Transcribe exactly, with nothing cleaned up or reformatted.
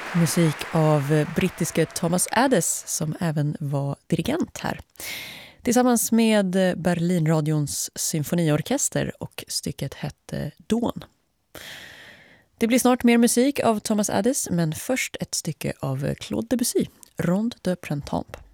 Musik av brittiske Thomas Adès som även var dirigent här. Tillsammans med Berlinradions symfoniorkester och stycket hette Dawn. Det blir snart mer musik av Thomas Adès men först ett stycke av Claude Debussy, Ronde de Printemps.